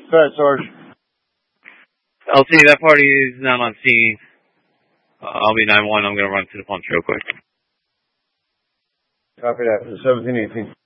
Go ahead, Sarge. LT, that party is not on scene. I'll be 9-1. I'm going to run to the punch real quick. Copy that for the 1718.